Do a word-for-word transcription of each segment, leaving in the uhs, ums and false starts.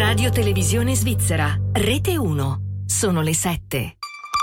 Radio Televisione Svizzera, Rete uno. Sono le sette.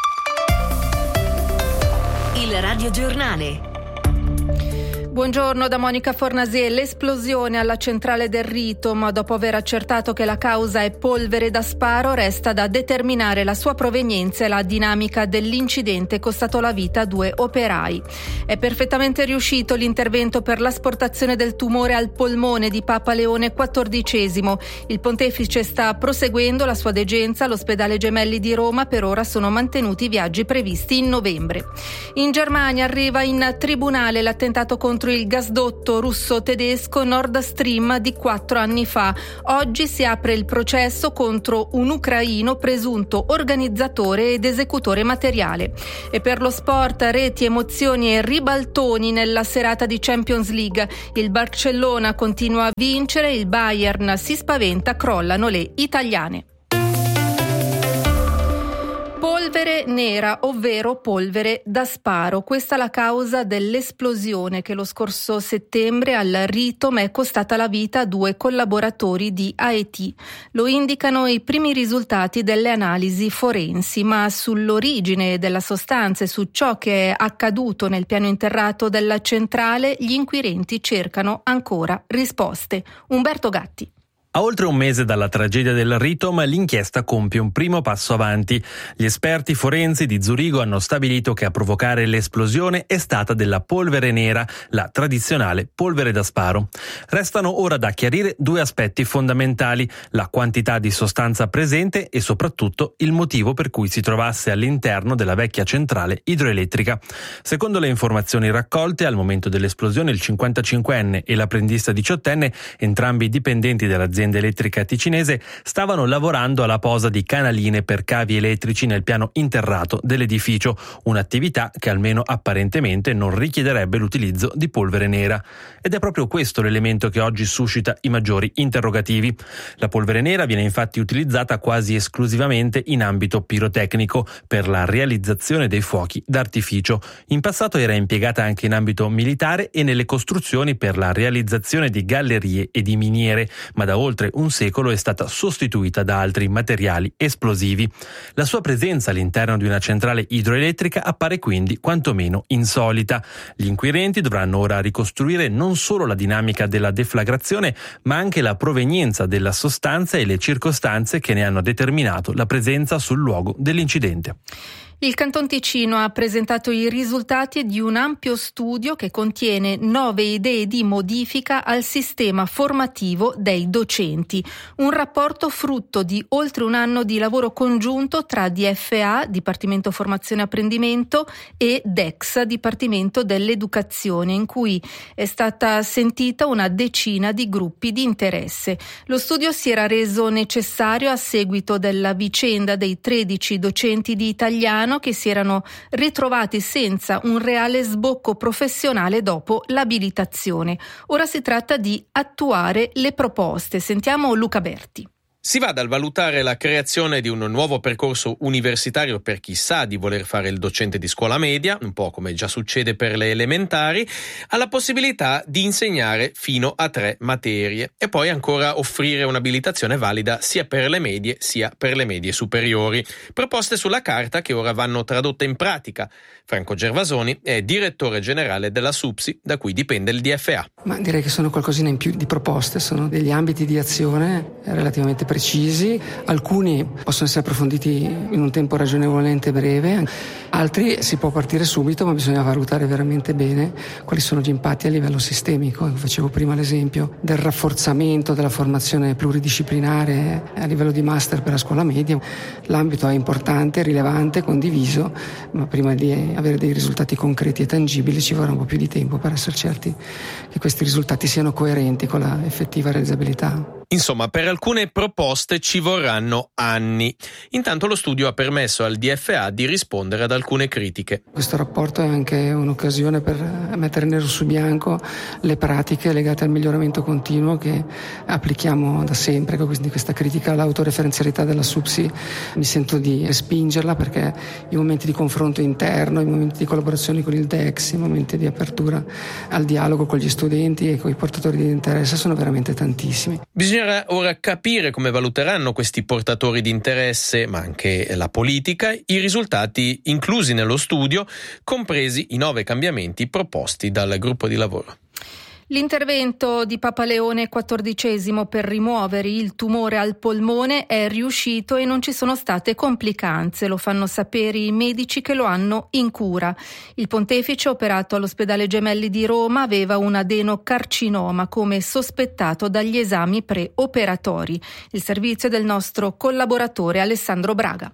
Il Radio Giornale. Buongiorno da Monica Fornasier. L'esplosione alla centrale del Rito, ma dopo aver accertato che la causa è polvere da sparo, resta da determinare la sua provenienza e la dinamica dell'incidente costato la vita a due operai. È perfettamente riuscito l'intervento per l'asportazione del tumore al polmone di Papa Leone quattordicesimo. Il pontefice sta proseguendo la sua degenza all'ospedale Gemelli di Roma. Per ora sono mantenuti i viaggi previsti in novembre. In Germania arriva in tribunale l'attentato contro il gasdotto russo-tedesco Nord Stream di quattro anni fa. Oggi si apre il processo contro un ucraino presunto organizzatore ed esecutore materiale. E per lo sport, reti, emozioni e ribaltoni nella serata di Champions League. Il Barcellona continua a vincere, il Bayern si spaventa, crollano le italiane. Polvere nera, ovvero polvere da sparo. Questa è la causa dell'esplosione che lo scorso settembre al Ritom è costata la vita a due collaboratori di A E T. Lo indicano i primi risultati delle analisi forensi, ma sull'origine della sostanza e su ciò che è accaduto nel piano interrato della centrale gli inquirenti cercano ancora risposte. Umberto Gatti. A oltre un mese dalla tragedia del Ritom, l'inchiesta compie un primo passo avanti. Gli esperti forensi di Zurigo hanno stabilito che a provocare l'esplosione è stata della polvere nera, la tradizionale polvere da sparo. Restano ora da chiarire due aspetti fondamentali: la quantità di sostanza presente e soprattutto il motivo per cui si trovasse all'interno della vecchia centrale idroelettrica. Secondo le informazioni raccolte, al momento dell'esplosione il cinquantacinquenne e l'apprendista diciottenne, entrambi dipendenti dell'azienda elettrica ticinese, stavano lavorando alla posa di canaline per cavi elettrici nel piano interrato dell'edificio, un'attività che almeno apparentemente non richiederebbe l'utilizzo di polvere nera. Ed è proprio questo l'elemento che oggi suscita i maggiori interrogativi. La polvere nera viene infatti utilizzata quasi esclusivamente in ambito pirotecnico per la realizzazione dei fuochi d'artificio. In passato era impiegata anche in ambito militare e nelle costruzioni per la realizzazione di gallerie e di miniere, ma da oltre un secolo è stata sostituita da altri materiali esplosivi. La sua presenza all'interno di una centrale idroelettrica appare quindi quantomeno insolita. Gli inquirenti dovranno ora ricostruire non solo la dinamica della deflagrazione, ma anche la provenienza della sostanza e le circostanze che ne hanno determinato la presenza sul luogo dell'incidente. Il Canton Ticino ha presentato i risultati di un ampio studio che contiene nove idee di modifica al sistema formativo dei docenti. Un rapporto frutto di oltre un anno di lavoro congiunto tra D F A, Dipartimento Formazione e Apprendimento, e D E X, Dipartimento dell'Educazione, in cui è stata sentita una decina di gruppi di interesse. Lo studio si era reso necessario a seguito della vicenda dei tredici docenti di italiano che si erano ritrovati senza un reale sbocco professionale dopo l'abilitazione. Ora si tratta di attuare le proposte. Sentiamo Luca Berti. Si va dal valutare la creazione di un nuovo percorso universitario per chi sa di voler fare il docente di scuola media, un po' come già succede per le elementari, alla possibilità di insegnare fino a tre materie e poi ancora offrire un'abilitazione valida sia per le medie sia per le medie superiori. Proposte sulla carta che ora vanno tradotte in pratica. Franco Gervasoni è direttore generale della SUPSI, da cui dipende il D F A. Ma direi che sono qualcosina in più di proposte, sono degli ambiti di azione relativamente precisi, alcuni possono essere approfonditi in un tempo ragionevolmente breve, altri si può partire subito, ma bisogna valutare veramente bene quali sono gli impatti a livello sistemico. Facevo prima l'esempio del rafforzamento della formazione pluridisciplinare a livello di master per la scuola media. L'ambito è importante, rilevante, condiviso, ma prima di avere dei risultati concreti e tangibili ci vorrà un po' più di tempo per essere certi che questi risultati siano coerenti con la effettiva realizzabilità. Insomma, per alcune proposte ci vorranno anni. Intanto lo studio ha permesso al D F A di rispondere ad alcune critiche. Questo rapporto è anche un'occasione per mettere nero su bianco le pratiche legate al miglioramento continuo che applichiamo da sempre. Quindi questa critica all'autoreferenzialità della SUPSI mi sento di respingerla, perché i momenti di confronto interno, i momenti di collaborazione con il D E X, i momenti di apertura al dialogo con gli studenti e con i portatori di interesse sono veramente tantissimi. Bisogna Bisognerà ora capire come valuteranno questi portatori di interesse, ma anche la politica, i risultati inclusi nello studio, compresi i nove cambiamenti proposti dal gruppo di lavoro. L'intervento di Papa Leone quattordicesimo per rimuovere il tumore al polmone è riuscito e non ci sono state complicanze, lo fanno sapere i medici che lo hanno in cura. Il pontefice, operato all'ospedale Gemelli di Roma, aveva un adenocarcinoma come sospettato dagli esami preoperatori. Il servizio del nostro collaboratore Alessandro Braga.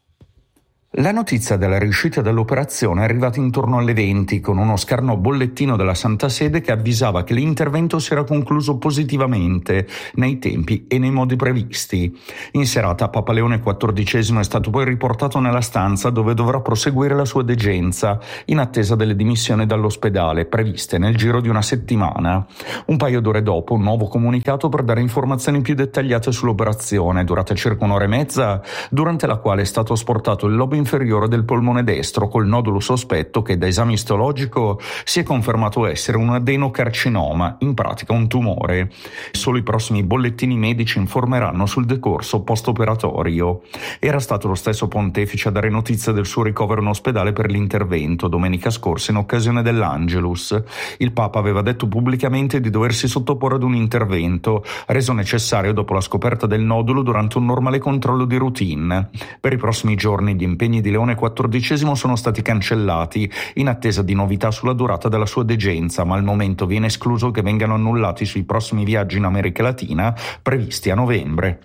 La notizia della riuscita dell'operazione è arrivata intorno alle venti con uno scarno bollettino della Santa Sede che avvisava che l'intervento si era concluso positivamente nei tempi e nei modi previsti. In serata Papa Leone quattordicesimo è stato poi riportato nella stanza dove dovrà proseguire la sua degenza in attesa delle dimissioni dall'ospedale previste nel giro di una settimana. Un paio d'ore dopo un nuovo comunicato per dare informazioni più dettagliate sull'operazione durata circa un'ora e mezza, durante la quale è stato asportato il lobo inferiore del polmone destro col nodulo sospetto che da esame istologico si è confermato essere un adenocarcinoma, in pratica un tumore. Solo i prossimi bollettini medici informeranno sul decorso post-operatorio. Era stato lo stesso pontefice a dare notizia del suo ricovero in ospedale per l'intervento domenica scorsa in occasione dell'Angelus. Il Papa aveva detto pubblicamente di doversi sottoporre ad un intervento reso necessario dopo la scoperta del nodulo durante un normale controllo di routine. Per i prossimi giorni gli impegni di Leone quattordicesimo sono stati cancellati in attesa di novità sulla durata della sua degenza, ma al momento viene escluso che vengano annullati sui prossimi viaggi in America Latina previsti a novembre.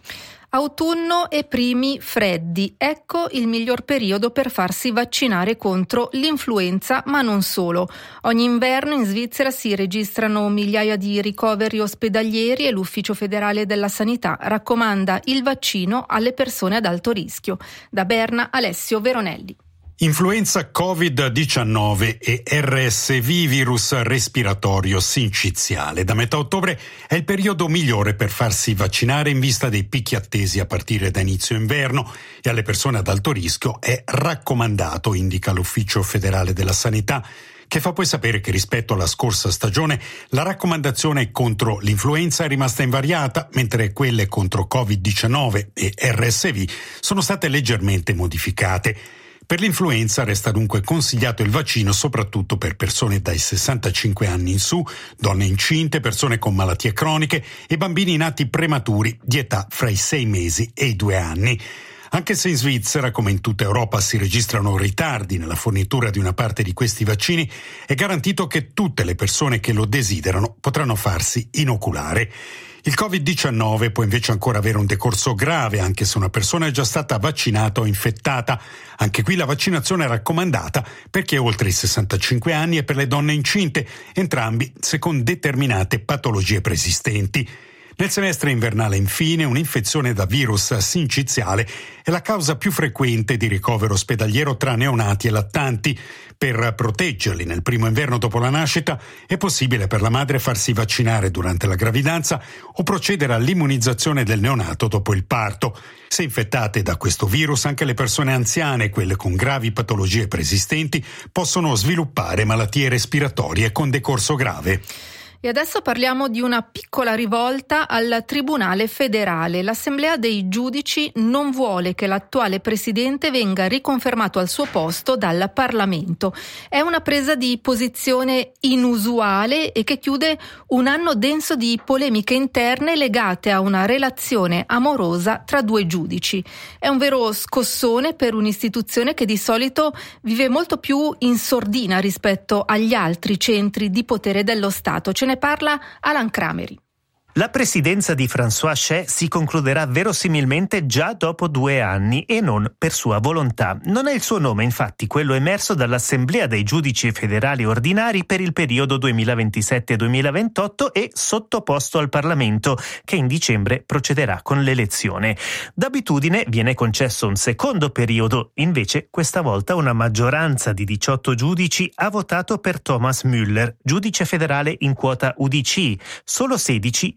Autunno e primi freddi, ecco il miglior periodo per farsi vaccinare contro l'influenza, ma non solo. Ogni inverno in Svizzera si registrano migliaia di ricoveri ospedalieri e l'Ufficio federale della sanità raccomanda il vaccino alle persone ad alto rischio. Da Berna, Alessio Veronelli. Influenza covid diciannove e R S V, virus respiratorio sinciziale. Da metà ottobre è il periodo migliore per farsi vaccinare in vista dei picchi attesi a partire da inizio inverno e alle persone ad alto rischio è raccomandato, indica l'Ufficio federale della sanità, che fa poi sapere che rispetto alla scorsa stagione la raccomandazione contro l'influenza è rimasta invariata, mentre quelle contro covid diciannove e R S V sono state leggermente modificate. Per l'influenza resta dunque consigliato il vaccino soprattutto per persone dai sessantacinque anni in su, donne incinte, persone con malattie croniche e bambini nati prematuri di età fra i sei mesi e i due anni. Anche se in Svizzera, come in tutta Europa, si registrano ritardi nella fornitura di una parte di questi vaccini, è garantito che tutte le persone che lo desiderano potranno farsi inoculare. Il covid diciannove può invece ancora avere un decorso grave anche se una persona è già stata vaccinata o infettata. Anche qui la vaccinazione è raccomandata per chi è oltre i sessantacinque anni e per le donne incinte, entrambi se con determinate patologie preesistenti. Nel semestre invernale, infine, un'infezione da virus sinciziale è la causa più frequente di ricovero ospedaliero tra neonati e lattanti. Per proteggerli nel primo inverno dopo la nascita è possibile per la madre farsi vaccinare durante la gravidanza o procedere all'immunizzazione del neonato dopo il parto. Se infettate da questo virus, anche le persone anziane e quelle con gravi patologie preesistenti possono sviluppare malattie respiratorie con decorso grave. E adesso parliamo di una piccola rivolta al Tribunale federale. L'Assemblea dei giudici non vuole che l'attuale presidente venga riconfermato al suo posto dal Parlamento. È una presa di posizione inusuale e che chiude un anno denso di polemiche interne legate a una relazione amorosa tra due giudici. È un vero scossone per un'istituzione che di solito vive molto più in sordina rispetto agli altri centri di potere dello Stato. Ce ne parla Alan Crameri. La presidenza di François Chet si concluderà verosimilmente già dopo due anni e non per sua volontà. Non è il suo nome, infatti, quello emerso dall'Assemblea dei giudici federali ordinari per il periodo duemilaventisette duemilaventotto e sottoposto al Parlamento, che in dicembre procederà con l'elezione. D'abitudine viene concesso un secondo periodo, invece questa volta una maggioranza di diciotto giudici ha votato per Thomas Müller, giudice federale in quota U D C, solo sedici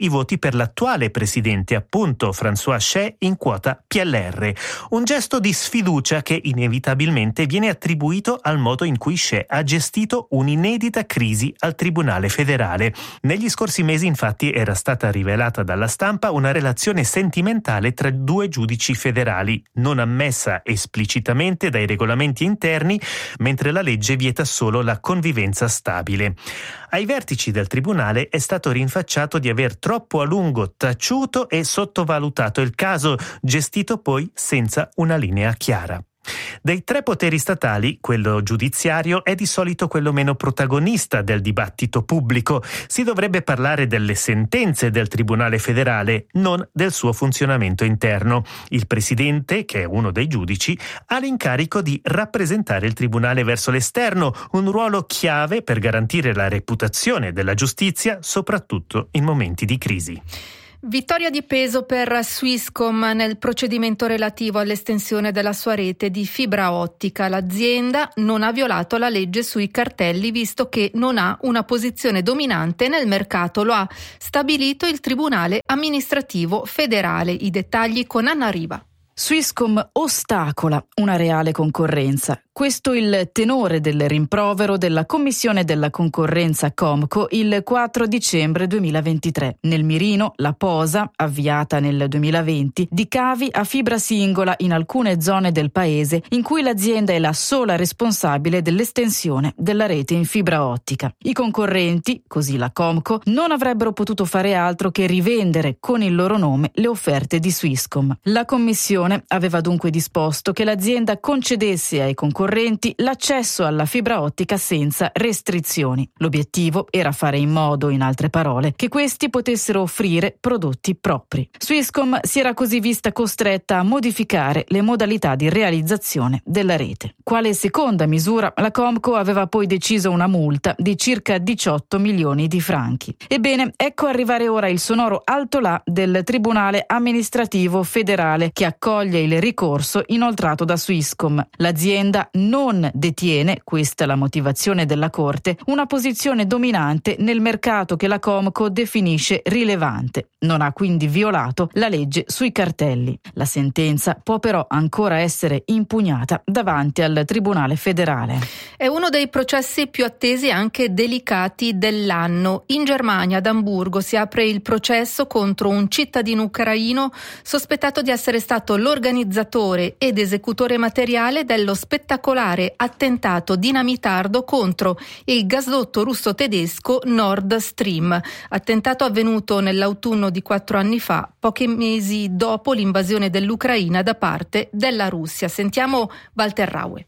i voti per l'attuale presidente, appunto François Chaix, in quota P L R. Un gesto di sfiducia che inevitabilmente viene attribuito al modo in cui Chaix ha gestito un'inedita crisi al Tribunale federale. Negli scorsi mesi, infatti, era stata rivelata dalla stampa una relazione sentimentale tra due giudici federali, non ammessa esplicitamente dai regolamenti interni, mentre la legge vieta solo la convivenza stabile. Ai vertici del tribunale è stato rinfacciato di aver troppo a lungo taciuto e sottovalutato il caso, gestito poi senza una linea chiara. Dei tre poteri statali, quello giudiziario è di solito quello meno protagonista del dibattito pubblico. Si dovrebbe parlare delle sentenze del Tribunale federale, non del suo funzionamento interno. Il presidente, che è uno dei giudici, ha l'incarico di rappresentare il tribunale verso l'esterno, un ruolo chiave per garantire la reputazione della giustizia, soprattutto in momenti di crisi. Vittoria di peso per Swisscom nel procedimento relativo all'estensione della sua rete di fibra ottica. L'azienda non ha violato la legge sui cartelli, visto che non ha una posizione dominante nel mercato. Lo ha stabilito il Tribunale amministrativo federale. I dettagli con Anna Riva. Swisscom ostacola una reale concorrenza. Questo il tenore del rimprovero della Commissione della Concorrenza Comco il quattro dicembre duemilaventitré. Nel mirino la posa, avviata nel duemilaventi, di cavi a fibra singola in alcune zone del paese in cui l'azienda è la sola responsabile dell'estensione della rete in fibra ottica. I concorrenti, così la Comco, non avrebbero potuto fare altro che rivendere con il loro nome le offerte di Swisscom. La Commissione aveva dunque disposto che l'azienda concedesse ai concorrenti l'accesso alla fibra ottica senza restrizioni. L'obiettivo era fare in modo, in altre parole, che questi potessero offrire prodotti propri. Swisscom si era così vista costretta a modificare le modalità di realizzazione della rete. Quale seconda misura, la Comco aveva poi deciso una multa di circa diciotto milioni di franchi. Ebbene, ecco arrivare ora il sonoro altolà del Tribunale amministrativo federale che accoglie il ricorso inoltrato da Swisscom. L'azienda non detiene, questa è la motivazione della Corte, una posizione dominante nel mercato che la Comco definisce rilevante. Non ha quindi violato la legge sui cartelli. La sentenza può però ancora essere impugnata davanti al Tribunale federale. È uno dei processi più attesi e anche delicati dell'anno. In Germania, ad Amburgo, si apre il processo contro un cittadino ucraino sospettato di essere stato l'organizzatore ed esecutore materiale dello spettacolare attentato dinamitardo contro il gasdotto russo-tedesco Nord Stream. Attentato avvenuto nell'autunno di quattro anni fa, pochi mesi dopo l'invasione dell'Ucraina da parte della Russia. Sentiamo Walter Raue.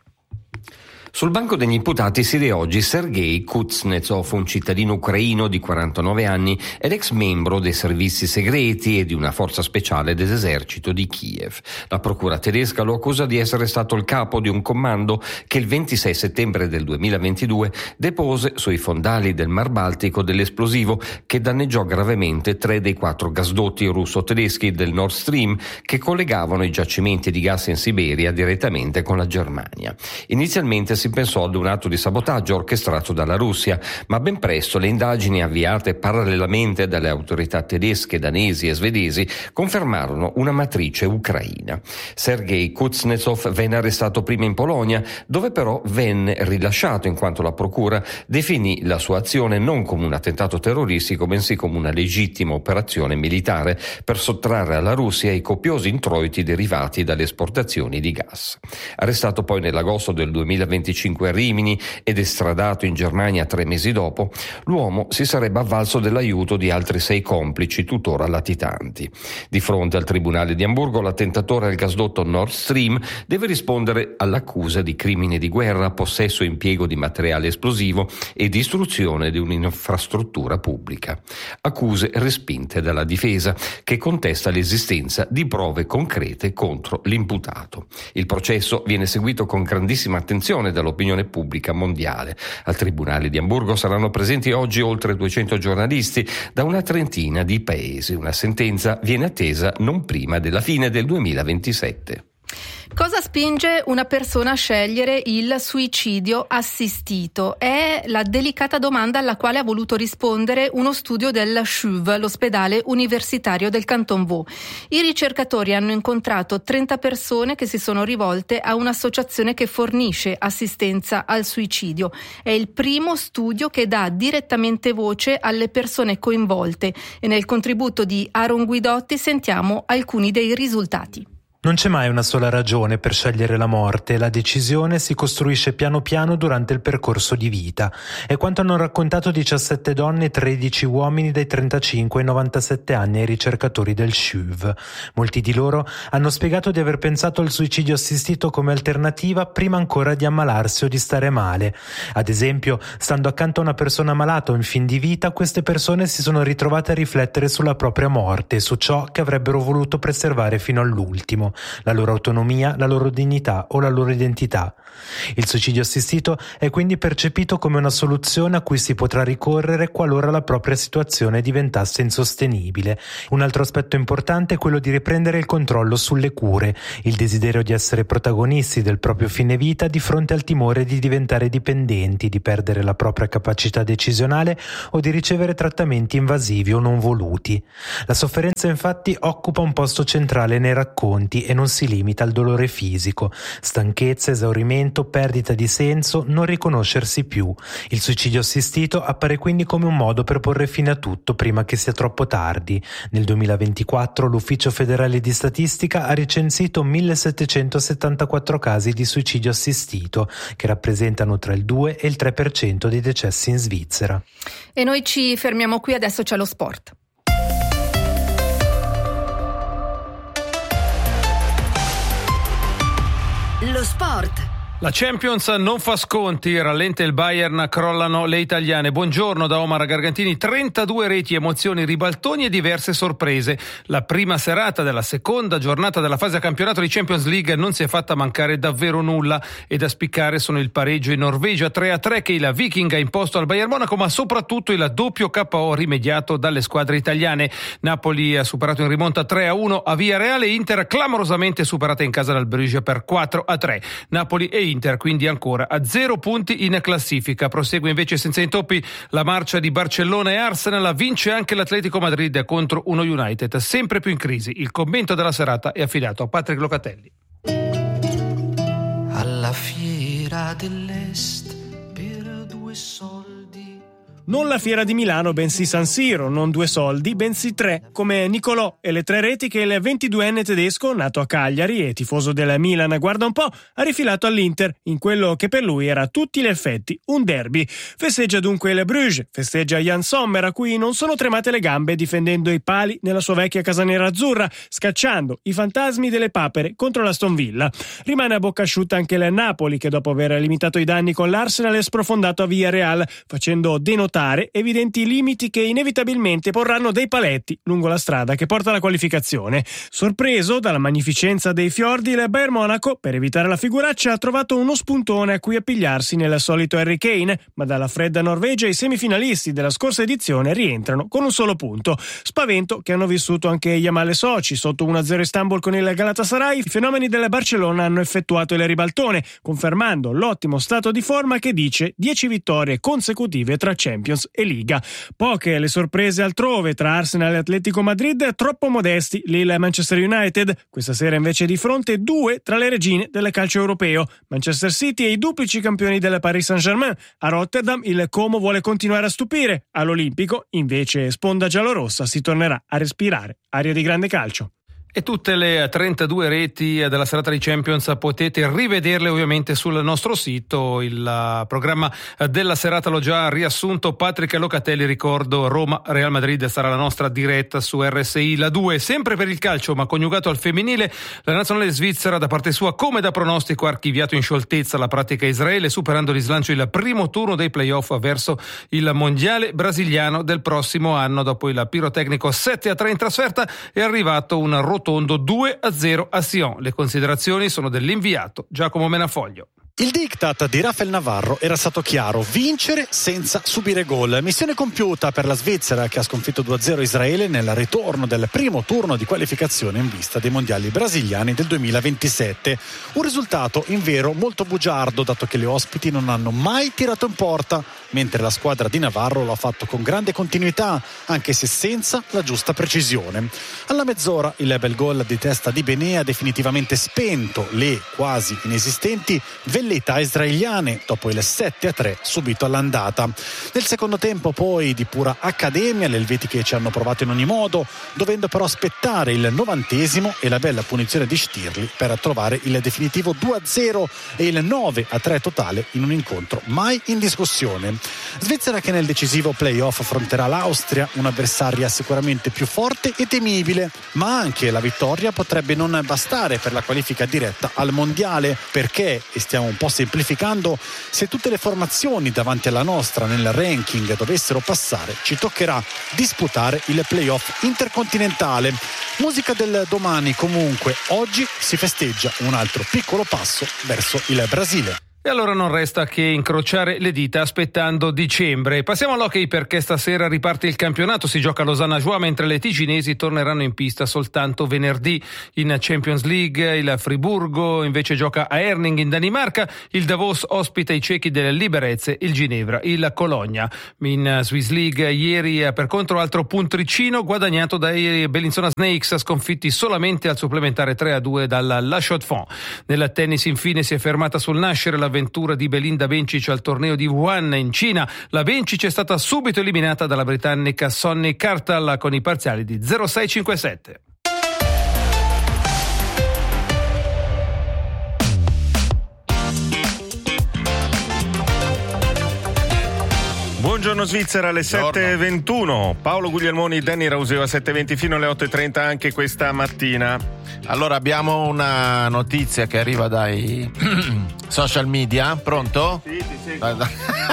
Sul banco degli imputati siede oggi Sergei Kuznetsov, un cittadino ucraino di quarantanove anni ed ex membro dei servizi segreti e di una forza speciale dell'esercito di Kiev. La procura tedesca lo accusa di essere stato il capo di un comando che il ventisei settembre del duemilaventidue depose sui fondali del Mar Baltico dell'esplosivo che danneggiò gravemente tre dei quattro gasdotti russo-tedeschi del Nord Stream che collegavano i giacimenti di gas in Siberia direttamente con la Germania. Inizialmente si pensò ad un atto di sabotaggio orchestrato dalla Russia, ma ben presto le indagini avviate parallelamente dalle autorità tedesche, danesi e svedesi confermarono una matrice ucraina. Sergei Kuznetsov venne arrestato prima in Polonia, dove però venne rilasciato in quanto la procura definì la sua azione non come un attentato terroristico, bensì come una legittima operazione militare per sottrarre alla Russia i copiosi introiti derivati dalle esportazioni di gas. Arrestato poi nell'agosto del duemilaventicinque a Rimini ed estradato in Germania tre mesi dopo, l'uomo si sarebbe avvalso dell'aiuto di altri sei complici tuttora latitanti. Di fronte al Tribunale di Amburgo, l'attentatore al gasdotto Nord Stream deve rispondere all'accusa di crimine di guerra, possesso e impiego di materiale esplosivo e distruzione di un'infrastruttura pubblica. Accuse respinte dalla difesa, che contesta l'esistenza di prove concrete contro l'imputato. Il processo viene seguito con grandissima attenzione dall'opinione pubblica mondiale. Al Tribunale di Amburgo saranno presenti oggi oltre duecento giornalisti da una trentina di paesi. Una sentenza viene attesa non prima della fine del duemilaventisette. Cosa spinge una persona a scegliere il suicidio assistito? È la delicata domanda alla quale ha voluto rispondere uno studio del C U V, l'ospedale universitario del Canton Vaud. I ricercatori hanno incontrato trenta persone che si sono rivolte a un'associazione che fornisce assistenza al suicidio. È il primo studio che dà direttamente voce alle persone coinvolte e nel contributo di Aaron Guidotti sentiamo alcuni dei risultati. Non c'è mai una sola ragione per scegliere la morte, la decisione si costruisce piano piano durante il percorso di vita. È quanto hanno raccontato diciassette donne e tredici uomini dai trentacinque ai novantasette anni ai ricercatori del C U V. Molti di loro hanno spiegato di aver pensato al suicidio assistito come alternativa prima ancora di ammalarsi o di stare male. Ad esempio, stando accanto a una persona malata o in fin di vita, queste persone si sono ritrovate a riflettere sulla propria morte e su ciò che avrebbero voluto preservare fino all'ultimo. La loro autonomia, la loro dignità o la loro identità. Il suicidio assistito è quindi percepito come una soluzione a cui si potrà ricorrere qualora la propria situazione diventasse insostenibile. Un altro aspetto importante è quello di riprendere il controllo sulle cure, il desiderio di essere protagonisti del proprio fine vita di fronte al timore di diventare dipendenti, di perdere la propria capacità decisionale o di ricevere trattamenti invasivi o non voluti. La sofferenza infatti occupa un posto centrale nei racconti e non si limita al dolore fisico. Stanchezza, esaurimento, perdita di senso, non riconoscersi più. Il suicidio assistito appare quindi come un modo per porre fine a tutto prima che sia troppo tardi. Nel duemilaventiquattro l'Ufficio federale di statistica ha recensito millesettecentosettantaquattro casi di suicidio assistito, che rappresentano tra il due e il tre per cento dei decessi in Svizzera. E noi ci fermiamo qui, adesso c'è lo sport. Lo sport. La Champions non fa sconti, rallenta il Bayern, crollano le italiane. Buongiorno da Omar Gargantini, trentadue reti, emozioni, ribaltoni e diverse sorprese. La prima serata della seconda giornata della fase a campionato di Champions League non si è fatta mancare davvero nulla e da spiccare sono il pareggio in Norvegia tre a tre che il Viking ha imposto al Bayern Monaco, ma soprattutto il doppio K O rimediato dalle squadre italiane. Napoli ha superato in rimonta tre a uno a Villarreal e Inter clamorosamente superata in casa dal Bruges per quattro a tre. Napoli e Inter quindi ancora a zero punti in classifica. Prosegue invece senza intoppi la marcia di Barcellona e Arsenal, vince anche l'Atletico Madrid contro uno United sempre più in crisi. Il commento della serata è affidato a Patrick Locatelli. Alla fiera dell'Est per due soldi. Non la Fiera di Milano, bensì San Siro, non due soldi, bensì tre, come Nicolò e le tre reti che il ventiduenne tedesco, nato a Cagliari e tifoso del Milan, guarda un po', ha rifilato all'Inter, in quello che per lui era a tutti gli effetti un derby. Festeggia dunque il Bruges, festeggia Jan Sommer, a cui non sono tremate le gambe difendendo i pali nella sua vecchia casa nerazzurra, scacciando i fantasmi delle papere contro l'Aston Villa. Rimane a bocca asciutta anche il Napoli, che dopo aver limitato i danni con l'Arsenal è sprofondato a Villarreal, facendo denotare evidenti limiti che inevitabilmente porranno dei paletti lungo la strada che porta alla qualificazione. Sorpreso dalla magnificenza dei fiordi, il Bayern Monaco, per evitare la figuraccia, ha trovato uno spuntone a cui appigliarsi nel solito Harry Kane, ma dalla fredda Norvegia i semifinalisti della scorsa edizione rientrano con un solo punto. Spavento che hanno vissuto anche Yamal e Sochi sotto uno a zero Istanbul con il Galatasaray. I fenomeni del Barcellona hanno effettuato il ribaltone, confermando l'ottimo stato di forma che dice dieci vittorie consecutive tra Champions e Liga. Poche le sorprese altrove tra Arsenal e Atletico Madrid, troppo modesti Lille e Manchester United. Questa sera invece di fronte due tra le regine del calcio europeo, Manchester City e i duplici campioni del Paris Saint-Germain. A Rotterdam il Como vuole continuare a stupire, all'Olimpico invece sponda giallorossa si tornerà a respirare aria di grande calcio. E tutte le trentadue reti della serata di Champions potete rivederle ovviamente sul nostro sito. Il programma della serata l'ho già riassunto Patrick Locatelli. Ricordo Roma-Real Madrid sarà la nostra diretta su R S I. La due sempre per il calcio ma coniugato al femminile. La nazionale svizzera da parte sua come da pronostico ha archiviato in scioltezza la pratica Israele, superando di slancio il primo turno dei playoff verso il mondiale brasiliano del prossimo anno. Dopo il pirotecnico sette a tre in trasferta è arrivato un rotondo due a zero a Sion. Le considerazioni sono dell'inviato Giacomo Menafoglio. Il diktat di Rafael Navarro era stato chiaro: vincere senza subire gol. Missione compiuta per la Svizzera, che ha sconfitto due a zero Israele nel ritorno del primo turno di qualificazione in vista dei mondiali brasiliani del duemilaventisette. Un risultato invero molto bugiardo, dato che le ospiti non hanno mai tirato in porta, mentre la squadra di Navarro lo ha fatto con grande continuità, anche se senza la giusta precisione. Alla mezz'ora il bel gol di testa di Bené ha definitivamente spento le quasi inesistenti velleità israeliane dopo il sette a tre subito all'andata. Nel secondo tempo poi di pura accademia le elvetiche ci hanno provato in ogni modo, dovendo però aspettare il novantesimo e la bella punizione di Stirli per trovare il definitivo due a zero e il nove a tre totale in un incontro mai in discussione. Svizzera che nel decisivo playoff affronterà l'Austria, un'avversaria sicuramente più forte e temibile, ma anche la vittoria potrebbe non bastare per la qualifica diretta al mondiale, perché, e stiamo un po' semplificando, se tutte le formazioni davanti alla nostra nel ranking dovessero passare, ci toccherà disputare il playoff intercontinentale. Musica del domani comunque, oggi si festeggia un altro piccolo passo verso il Brasile. E allora non resta che incrociare le dita aspettando dicembre. Passiamo all'hockey, perché stasera riparte il campionato, si gioca a Lausanne-Joie, mentre le ticinesi torneranno in pista soltanto venerdì. In Champions League il Friburgo invece gioca a Herning in Danimarca, il Davos ospita i cechi del Liberec, il Ginevra il Cologna. In Swiss League ieri per contro altro puntricino guadagnato dai Bellinzona Snakes, sconfitti solamente al supplementare tre a due dalla La Chaux-de-Fonds. Nel tennis infine si è fermata sul nascere la avventura di Belinda Bencic al torneo di Wuhan in Cina. La Bencic è stata subito eliminata dalla britannica Sonny Cartal con i parziali di zero sei cinque sette. Buongiorno Svizzera, alle sette e ventuno. Paolo Guglielmoni, Danny Rauseo a sette e venti fino alle otto e trenta anche questa mattina. Allora abbiamo una notizia che arriva dai social media. Pronto? Sì, ti seguo.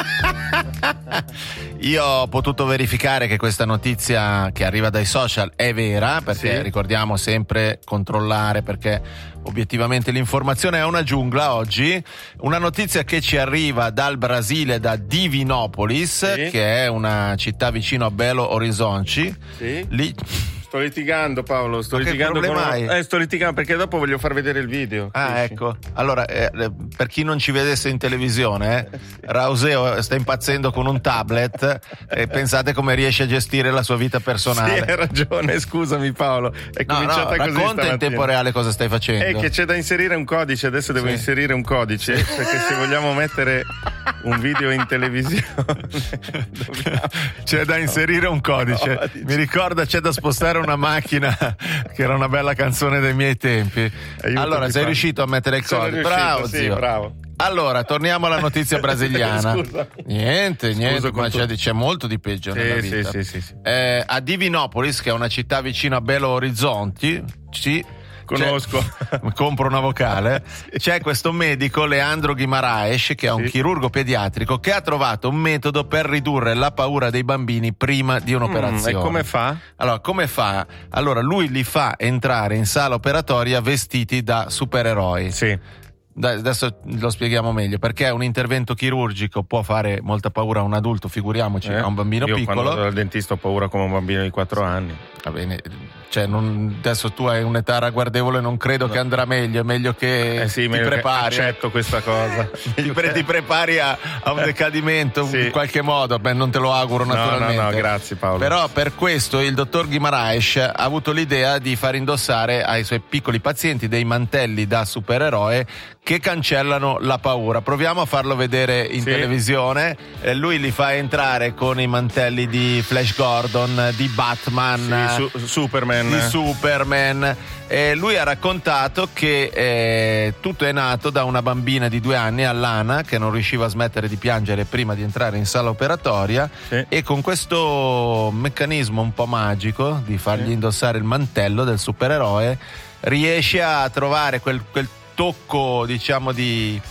Io ho potuto verificare che questa notizia che arriva dai social è vera, perché sì, ricordiamo sempre controllare, perché obiettivamente l'informazione è una giungla oggi. Una notizia che ci arriva dal Brasile, da Divinopolis, sì, che è una città vicino a Belo Horizonte. Sì. Lì Sto litigando, Paolo, sto Ma litigando che con problema uno... hai? Eh, sto litigando perché dopo voglio far vedere il video. Ah, Dici? ecco. Allora, eh, per chi non ci vedesse in televisione, eh, sì, Rauseo sta impazzendo con un tablet e pensate come riesce a gestire la sua vita personale. Sì, hai ragione, scusami Paolo. È no, cominciata no, così racconta in tempo reale cosa stai facendo. È che c'è da inserire un codice, adesso devo sì. inserire un codice, perché se vogliamo mettere un video in televisione dobbiamo... c'è da inserire un codice. No, mi ricorda, c'è da spostare una macchina, che era una bella canzone dei miei tempi. Aiutami, allora, sei fa. riuscito a mettere il Sono codice? Riuscito, bravo, sì, zio. Bravo. Allora, torniamo alla notizia brasiliana. Scusa. Niente, niente, Scusa, ma c'è, c'è molto di peggio sì, nella vita. Sì, sì, sì, sì. Eh, a Divinopolis, che è una città vicino a Belo Horizonte, ci conosco, compro una vocale. C'è questo medico Leandro Guimaraes, che è un sì. chirurgo pediatrico, che ha trovato un metodo per ridurre la paura dei bambini prima di un'operazione. Mm, e come fa? Allora, come fa? Allora, lui li fa entrare in sala operatoria vestiti da supereroi. Sì. Adesso lo spieghiamo meglio, perché un intervento chirurgico può fare molta paura a un adulto, figuriamoci eh, a un bambino io piccolo. Quando vado al dentista ho paura come un bambino di quattro anni. Va bene, cioè non, adesso tu hai un'età ragguardevole, non credo no. che andrà meglio, è meglio che eh sì, ti meglio prepari. Che accetto questa cosa. ti, pre- ti prepari a, a un decadimento sì. in qualche modo. Beh, non te lo auguro naturalmente. No, no, no, grazie Paolo. Però per questo il dottor Guimaraes ha avuto l'idea di far indossare ai suoi piccoli pazienti dei mantelli da supereroe che cancellano la paura. Proviamo a farlo vedere in sì. televisione. Eh, lui li fa entrare con i mantelli di Flash Gordon, di Batman, sì, su- Superman. di Superman. E lui ha raccontato che eh, tutto è nato da una bambina di due anni, Alana, che non riusciva a smettere di piangere prima di entrare in sala operatoria sì. e con questo meccanismo un po' magico di fargli sì. indossare il mantello del supereroe riesce a trovare quel, quel tocco, diciamo, di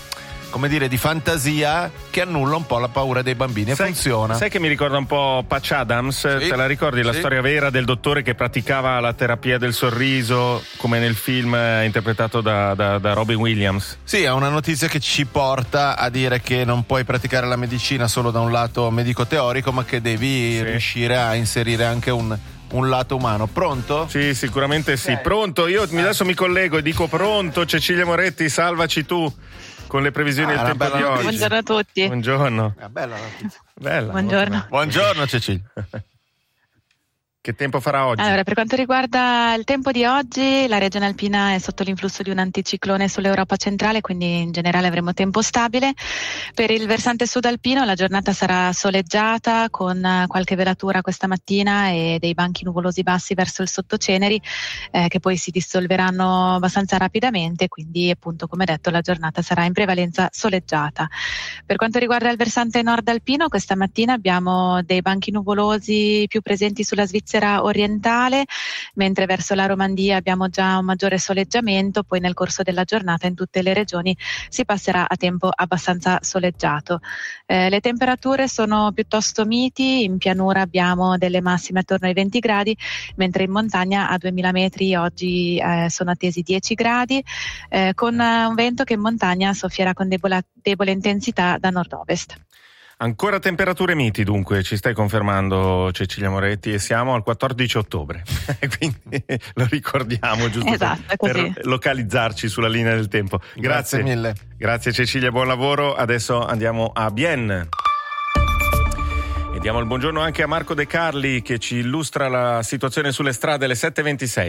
come dire, di fantasia che annulla un po' la paura dei bambini e sai, funziona. Sai che mi ricorda un po' Patch Adams? Sì, te la ricordi? La sì. storia vera del dottore che praticava la terapia del sorriso, come nel film interpretato da, da, da Robin Williams? Sì, è una notizia che ci porta a dire che non puoi praticare la medicina solo da un lato medico-teorico, ma che devi sì. riuscire a inserire anche un un lato umano. Pronto? Sì, sicuramente sì. Okay. Pronto? Io adesso mi collego e dico pronto. Cecilia Moretti, salvaci tu con le previsioni ah, del tempo di oggi. Buongiorno a tutti. Buongiorno. Una bella notizia. Bella. Buongiorno. Buongiorno Cecilia. Che tempo farà oggi? Allora, per quanto riguarda il tempo di oggi, la regione alpina è sotto l'influsso di un anticiclone sull'Europa centrale, quindi in generale avremo tempo stabile. Per il versante sud alpino la giornata sarà soleggiata con qualche velatura questa mattina e dei banchi nuvolosi bassi verso il sottoceneri eh, che poi si dissolveranno abbastanza rapidamente, quindi appunto come detto la giornata sarà in prevalenza soleggiata. Per quanto riguarda il versante nord alpino, questa mattina abbiamo dei banchi nuvolosi più presenti sulla Svizzera orientale, mentre verso la Romandia abbiamo già un maggiore soleggiamento, poi nel corso della giornata in tutte le regioni si passerà a tempo abbastanza soleggiato. Eh, le temperature sono piuttosto miti, in pianura abbiamo delle massime attorno ai venti gradi, mentre in montagna a duemila metri oggi eh, sono attesi dieci gradi, eh, con un vento che in montagna soffierà con debole, debole intensità da nord-ovest. Ancora temperature miti, dunque, ci stai confermando Cecilia Moretti, e siamo al quattordici ottobre, quindi lo ricordiamo giusto esatto, per, per localizzarci sulla linea del tempo. Grazie. Grazie mille. Grazie Cecilia, buon lavoro. Adesso andiamo a Bienne. E diamo il buongiorno anche a Marco De Carli che ci illustra la situazione sulle strade alle sette e ventisei.